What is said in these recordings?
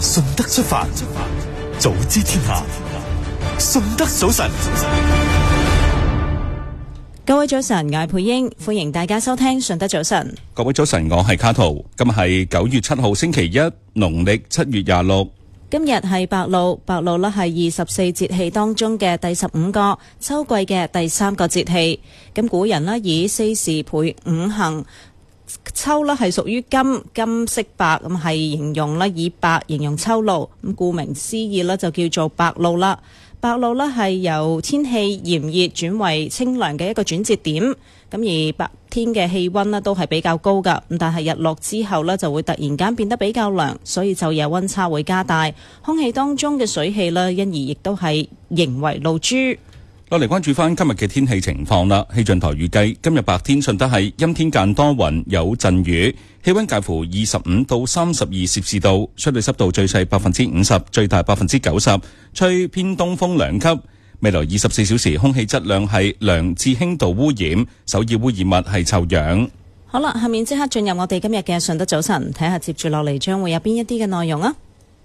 順德出發，早知天下，順德早晨。 各位早晨，我係佩英，歡迎大家收聽順德早晨。 各位早晨，我係卡圖。今日係9月7號星期一，農曆7月26。 今日係白露，白露呢係24節氣當中嘅第15個，秋季嘅第3個節氣。咁古人呢以4時配5行，秋呢係屬於金，金色白，咁係形容呢以白形容秋露。咁顧名思義呢就叫做白露啦。白露呢係由天氣炎熱轉為清涼嘅一個轉折點，咁而白天嘅氣溫呢都係比較高噶，咁但係日落之後呢就會突然間變得比較涼，所以晝夜溫差會加大，空氣當中嘅水氣呢因而亦都係形為露珠。 落嚟關注翻今日嘅天氣情況啦。氣象台預計今日白天順德係陰天間多雲有陣雨，氣溫介乎25到32攝氏度，相對濕度最細50%，最大90%，吹偏東風2級。未來24小時空氣質量係良至輕度污染，首要污染物係臭氧。 好啦，下面即刻進入我哋今日嘅順德早晨，睇下接住落嚟將會有邊一啲嘅內容啊。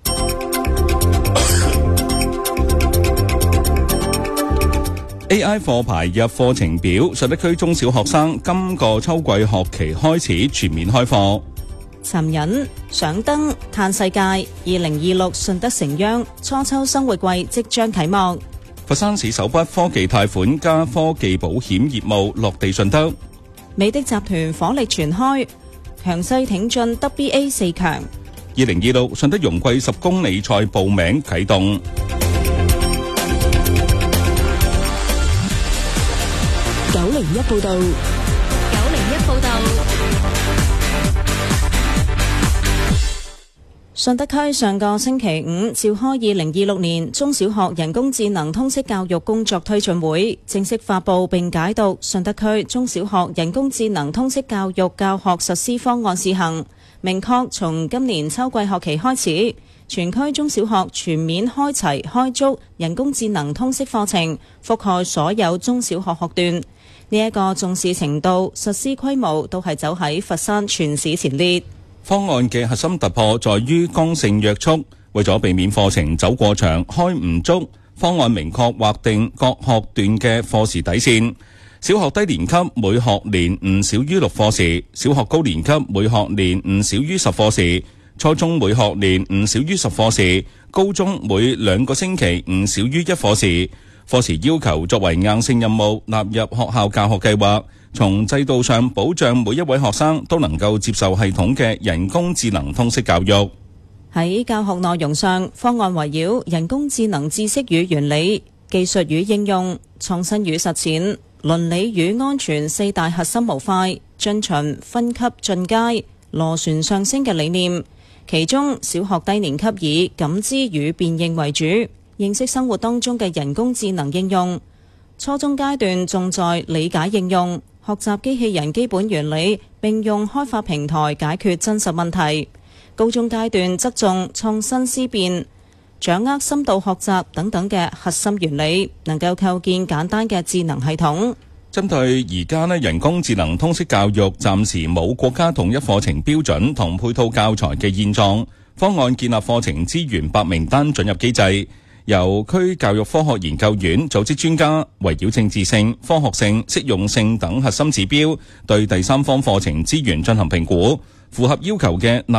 AI 課牌入課程表，順德區中小學生今個秋季學期開始全面開課。 尋人賞燈嘆世界，2026順德城央初秋生活季即將啟幕。 佛山市首筆科技貸款加科技保險業務落地順德。 美的集團火力全開，強勢挺進 WBA 4強。 2026順德容桂10公里賽報名啟動。 901報道。順德區上個星期五召開2026年中小學人工智能通識教育工作推進會，正式發布並解讀順德區中小學人工智能通識教育教學實施方案試行，明確從今年秋季學期開始，全區中小學全面開齊開足人工智能通識課程，覆蓋所有中小學學段。呢一個重視程度、實施規模都係走喺佛山全市前列。 方案嘅核心突破在於剛性約束，為咗避免課程走過長、開唔足，方案明確劃定各學段嘅課時底線。小學低年級每學年唔少於6課時，小學高年級每學年唔少於10課時，初中每學年唔少於10課時，高中每2個星期唔少於1課時。課時要求作為硬性任務納入學校教學計劃，從制度上保障每一位學生都能夠接受系統嘅人工智能通識教育。 喺教學內容上，方案圍繞人工智能知識與原理、技術與應用、創新與實踐、倫理與安全4大核心模塊，遵循分級進階、螺旋上升嘅理念。其中小學低年級以感知與辨認為主，認識生活當中嘅人工智能應用；初中階段重在理解應用，學習機器人基本原理，並用開發平台解決真實問題；高中階段側重創新思辨，掌握深度學習等等嘅核心原理，能夠構建簡單嘅智能系統。 針對而家人工智能通識教育暫時冇國家統一課程標準同配套教材嘅現狀，方案建立課程資源白名單准入機制。由區教育科學研究院組織專家圍繞政治性、科學性、適用性等核心指標，對第三方課程資源進行評估，符合要求嘅